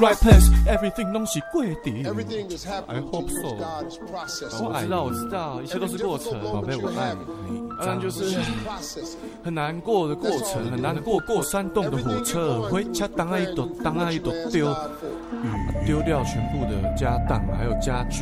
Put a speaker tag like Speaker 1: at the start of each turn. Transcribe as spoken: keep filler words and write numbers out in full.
Speaker 1: right place, everything 拢是过程。
Speaker 2: Everything is
Speaker 1: I
Speaker 2: happening
Speaker 1: hope
Speaker 2: to you
Speaker 1: so.
Speaker 2: because God is processing.
Speaker 1: 我知道，我知道，一切都是过程。
Speaker 2: 宝贝，我爱
Speaker 1: 你。当然就是
Speaker 2: Processing.
Speaker 1: 很难过的过程，很难过过山洞的火车，回家当阿一朵当阿一朵丢，雨丢掉全部的家当还有家具。